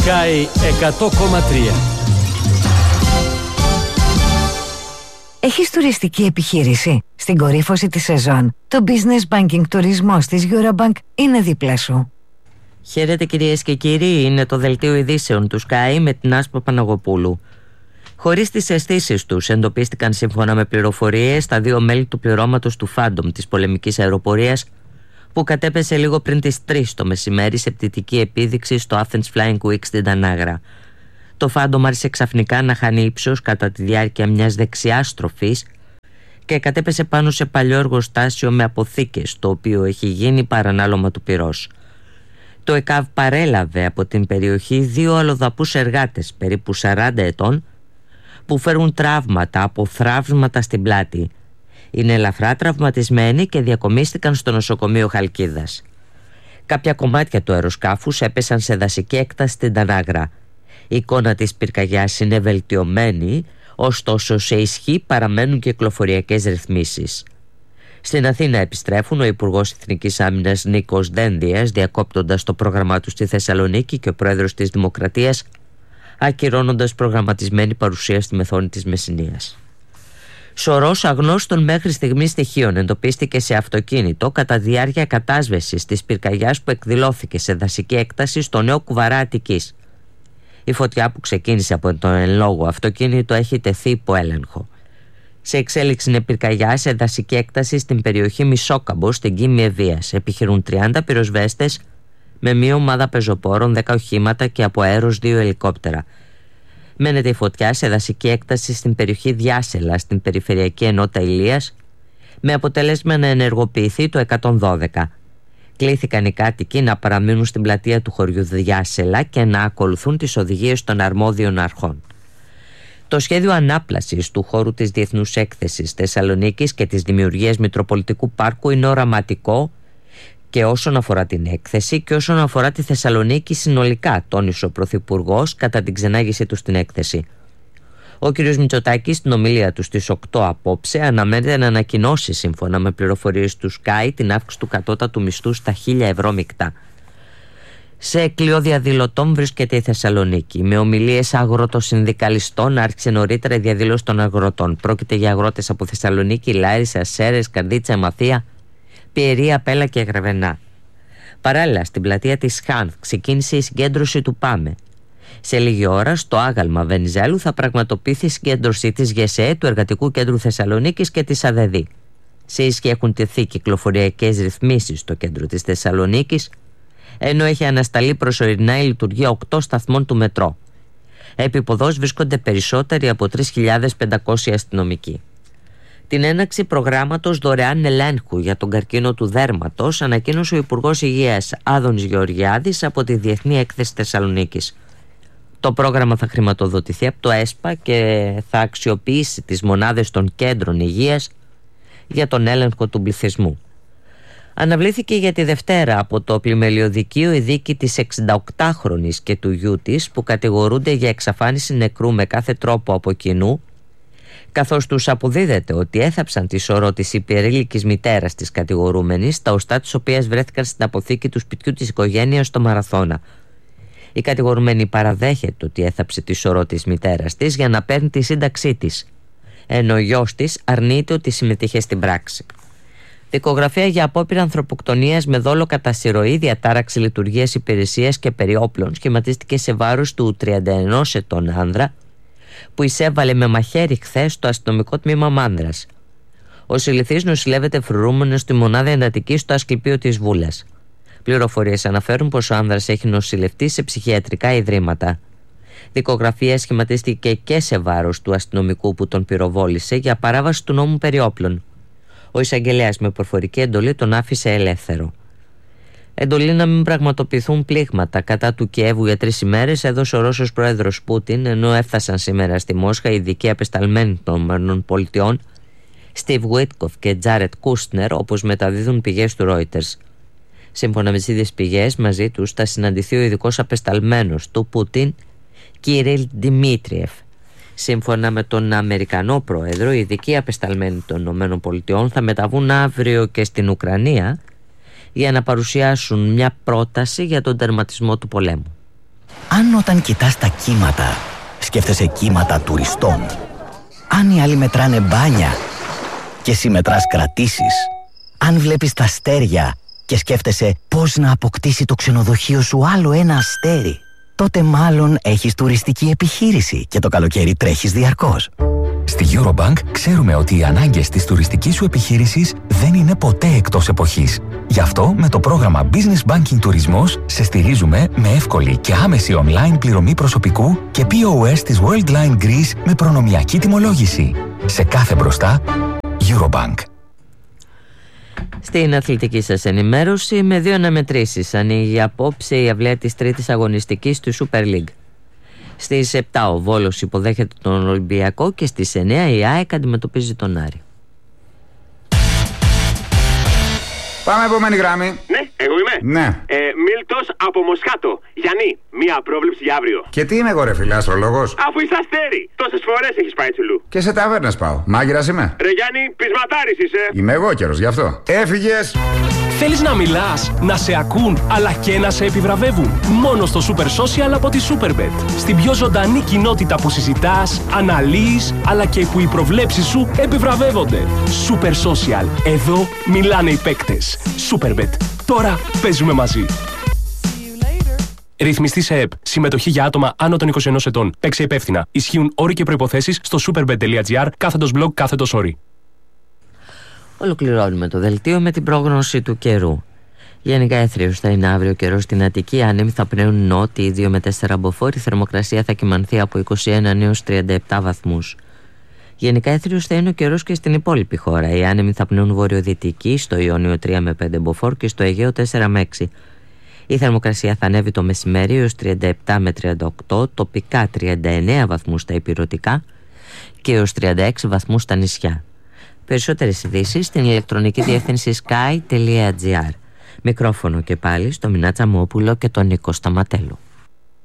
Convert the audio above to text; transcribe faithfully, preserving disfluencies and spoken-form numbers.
Sky εκατό κόμμα τρία. Έχεις τουριστική επιχείρηση? Στην κορύφωση της σεζόν, το business banking τουρισμός της Eurobank είναι δίπλα σου. Χαίρετε κυρίες και κύριοι, είναι το δελτίο ειδήσεων του Sky με την Άσπα Παναγοπούλου. Χωρίς τις αισθήσεις τους, εντοπίστηκαν σύμφωνα με πληροφορίες τα δύο μέλη του πληρώματος του Phantom της πολεμικής αεροπορίας που κατέπεσε λίγο πριν τις τρεις το μεσημέρι σε πτυτική επίδειξη στο Athens Flying Week στην Τανάγρα. Το Phantom άρχισε ξαφνικά να χάνει ύψος κατά τη διάρκεια μιας δεξιάς στροφής και κατέπεσε πάνω σε παλιό εργοστάσιο με αποθήκες, το οποίο έχει γίνει παρανάλωμα του πυρός. Το ΕΚΑΒ παρέλαβε από την περιοχή δύο αλλοδαπούς εργάτες περίπου σαράντα ετών που φέρουν τραύματα από θραύσματα στην πλάτη. Είναι ελαφρά τραυματισμένοι και διακομίστηκαν στο νοσοκομείο Χαλκίδας. Κάποια κομμάτια του αεροσκάφους έπεσαν σε δασική έκταση στην Τανάγρα. Η εικόνα της πυρκαγιάς είναι βελτιωμένη, ωστόσο σε ισχύ παραμένουν κυκλοφοριακές ρυθμίσεις. Στην Αθήνα επιστρέφουν ο Υπουργός Εθνικής Άμυνας Νίκος Δένδιας, διακόπτοντας το πρόγραμμά του στη Θεσσαλονίκη, και ο Πρόεδρος της Δημοκρατίας, ακυρώνοντας προγραμματισμένη παρουσία στη Μεθόνη της Μεσσηνίας. Σωρός αγνώστων μέχρι στιγμή στοιχείων εντοπίστηκε σε αυτοκίνητο κατά διάρκεια κατάσβεσης της πυρκαγιάς που εκδηλώθηκε σε δασική έκταση στο Νέο Κουβαρά Αττικής. Η φωτιά που ξεκίνησε από το εν λόγω αυτοκίνητο έχει τεθεί υπό έλεγχο. Σε εξέλιξη είναι πυρκαγιά σε δασική έκταση στην περιοχή Μισόκαμπο στην Κίμη Ευβοίας. Επιχειρούν τριάντα πυροσβέστες με μία ομάδα πεζοπόρων, δέκα οχήματα και από αέρος δύο ελικόπτερα. Μένεται η φωτιά σε δασική έκταση στην περιοχή Διάσελα, στην περιφερειακή ενότητα Ηλίας, με αποτέλεσμα να ενεργοποιηθεί το εκατόν δώδεκα. Κλήθηκαν οι κάτοικοι να παραμείνουν στην πλατεία του χωριού Διάσελα και να ακολουθούν τις οδηγίες των αρμόδιων αρχών. Το σχέδιο ανάπλασης του χώρου της Διεθνούς Έκθεσης Θεσσαλονίκης και της δημιουργίας Μητροπολιτικού Πάρκου είναι οραματικό και όσον αφορά την έκθεση και όσον αφορά τη Θεσσαλονίκη συνολικά, τόνισε ο Πρωθυπουργός κατά την ξενάγηση του στην έκθεση. Ο κ. Μητσοτάκης στην ομιλία του στις οκτώ απόψε αναμένεται να ανακοινώσει, σύμφωνα με πληροφορίες του Sky, την αύξηση του κατώτατου μισθού στα χίλια ευρώ μεικτά. Σε κλειό διαδηλωτών βρίσκεται η Θεσσαλονίκη. Με ομιλίες αγροτοσυνδικαλιστών άρχισε νωρίτερα η διαδήλωση των αγροτών. Πρόκειται για αγρότες από Θεσσαλονίκη, Λάρισα, Σέρρες, Καρδίτσα, Μαθία, Πιερία, Πέλα και Γραβενά. Παράλληλα, στην πλατεία της Χάνθ ξεκίνησε η συγκέντρωση του ΠΑΜΕ. Σε λίγη ώρα, στο άγαλμα Βενιζέλου θα πραγματοποιηθεί η συγκέντρωση της ΓΕΣΕ, του Εργατικού Κέντρου Θεσσαλονίκης και της ΑΔΕΔΗ. Σε ισχύ έχουν τεθεί κυκλοφοριακές ρυθμίσεις στο κέντρο της Θεσσαλονίκης, ενώ έχει ανασταλεί προσωρινά η λειτουργία οκτώ σταθμών του μετρό. Επί ποδός βρίσκονται περισσότεροι από τρεις χιλιάδες πεντακόσιοι αστυνομικοί. Την έναρξη προγράμματος δωρεάν ελέγχου για τον καρκίνο του δέρματος ανακοίνωσε ο Υπουργός Υγείας Άδωνης Γεωργιάδης από τη Διεθνή Έκθεση Θεσσαλονίκης. Το πρόγραμμα θα χρηματοδοτηθεί από το ΕΣΠΑ και θα αξιοποιήσει τις μονάδες των κέντρων υγείας για τον έλεγχο του πληθυσμού. Αναβλήθηκε για τη Δευτέρα από το πλημελιωδικείο η δίκη της εξηνταοκτάχρονης και του γιού της που κατηγορούνται για εξαφάνιση νεκρού με κάθε τρόπο από κοινού, καθώς τους αποδίδεται ότι έθαψαν τη σωρό της υπερήλικης μητέρας της κατηγορούμενης, τα οστά της οποίας βρέθηκαν στην αποθήκη του σπιτιού της οικογένειας στο Μαραθώνα. Η κατηγορουμένη παραδέχεται ότι έθαψε τη σωρό της μητέρας της για να παίρνει τη σύνταξή της, ενώ ο γιος της αρνείται ότι συμμετείχε στην πράξη. Δικογραφία για απόπειρα ανθρωποκτονίας με δόλο κατά συρροή, διατάραξη λειτουργίας υπηρεσίας και περιόπλων σχηματίστηκε σε βάρος του τριάντα ενός ετών άνδρα που εισέβαλε με μαχαίρι χθες στο αστυνομικό τμήμα Μάνδρας. Ο συλληφθής νοσηλεύεται φρουρούμενος στη μονάδα εντατική στο Ασκληπείο της Βούλας. Πληροφορίες αναφέρουν πως ο άνδρας έχει νοσηλευτεί σε ψυχιατρικά ιδρύματα. Δικογραφία σχηματίστηκε και σε βάρος του αστυνομικού που τον πυροβόλησε για παράβαση του νόμου περιόπλων. Ο εισαγγελέας με προφορική εντολή τον άφησε ελεύθερο. Εντολή να μην πραγματοποιηθούν πλήγματα κατά του Κιέβου για τρεις ημέρες έδωσε ο Ρώσος πρόεδρος Πούτιν, ενώ έφτασαν σήμερα στη Μόσχα οι ειδικοί απεσταλμένοι των ΗΠΑ, Στιβ Γουίτκοφ και Τζάρετ Κούστνερ, όπως μεταδίδουν πηγές του Reuters. Σύμφωνα με τις ίδιες πηγές, μαζί τους θα συναντηθεί ο ειδικός απεσταλμένος του Πούτιν, Κυρίλ Δημήτριεφ. Σύμφωνα με τον Αμερικανό πρόεδρο, οι ειδικοί απεσταλμένοι των ΗΠΑ θα μεταβούν αύριο και στην Ουκρανία για να παρουσιάσουν μια πρόταση για τον τερματισμό του πολέμου. Αν όταν κοιτάς τα κύματα, σκέφτεσαι κύματα τουριστών, αν οι άλλοι μετράνε μπάνια και εσύ μετράς κρατήσεις, αν βλέπεις τα αστέρια και σκέφτεσαι πώς να αποκτήσει το ξενοδοχείο σου άλλο ένα αστέρι, τότε μάλλον έχεις τουριστική επιχείρηση και το καλοκαίρι τρέχεις διαρκώς. Στη Eurobank ξέρουμε ότι οι ανάγκες της τουριστικής σου επιχείρησης δεν είναι ποτέ εκτός εποχής. Γι' αυτό με το πρόγραμμα Business Banking Τουρισμός σε στηρίζουμε με εύκολη και άμεση online πληρωμή προσωπικού και πι ο ες της Worldline Greece με προνομιακή τιμολόγηση. Σε κάθε μπροστά, Eurobank. Στην αθλητική σας ενημέρωση, με δύο αναμετρήσεις ανοίγει απόψε η αυλαία της τρίτης αγωνιστικής του Super League. Στις επτά ο Βόλος υποδέχεται τον Ολυμπιακό και στις εννιά η ΑΕΚ αντιμετωπίζει τον Άρη. Πάμε επόμενη γράμμη. Ναι, εγώ είμαι. Ναι. Ε, Μίλτος από Μοσχάτο. Γιάννη, μία πρόβλεψη για αύριο. Και τι είμαι εγώ, ρε φίλε, αστρολόγος? Αφού είσαι αστέρι, τόσες φορές έχεις πάει τσουλού. Και σε ταβέρνες πάω. Μάγειρας είμαι. Ρε Γιάννη, πεισματάρης είσαι. Είμαι εγώ καιρος, γι' αυτό. Έφυγες. Θέλεις να μιλάς, να σε ακούν, αλλά και να σε επιβραβεύουν? Μόνο στο Super Social από τη Superbet. Στην πιο ζωντανή κοινότητα που συζητάς, αναλύεις, αλλά και που οι προβλέψεις σου επιβραβεύονται. Super Social. Εδώ μιλάνε οι παίκτες. Superbet. Τώρα παίζουμε μαζί. Ρυθμιστή σε ΕΠ. Συμμετοχή για άτομα άνω των είκοσι ενός ετών. Παίξε υπεύθυνα. Ισχύουν όροι και προϋποθέσεις στο superbet τελεία gr κάθετος blog κάθετος όροι. Ολοκληρώνουμε το δελτίο με την πρόγνωση του καιρού. Γενικά έθριος θα είναι αύριο καιρό στην Αττική. Άνεμοι θα πνέουν νότιοι δύο με τέσσερα μποφόρ. Η θερμοκρασία θα κυμανθεί από είκοσι ένα έως τριάντα επτά βαθμούς. Γενικά έθριος θα είναι ο καιρός και στην υπόλοιπη χώρα. Οι άνεμοι θα πνέουν βορειοδυτική, στο Ιόνιο τρία με πέντε μποφόρ και στο Αιγαίο τέσσερα με έξι. Η θερμοκρασία θα ανέβει το μεσημέρι έως τριάντα επτά με τριάντα οκτώ, τοπικά τριάντα εννέα βαθμούς στα ηπειρωτικά και έως τριάντα έξι βαθμούς στα νησιά. Περισσότερες ειδήσεις στην ηλεκτρονική διεύθυνση sky τελεία gr. Μικρόφωνο και πάλι στο Μινά Τσαμόπουλο και τον Νίκο Σταματέλου.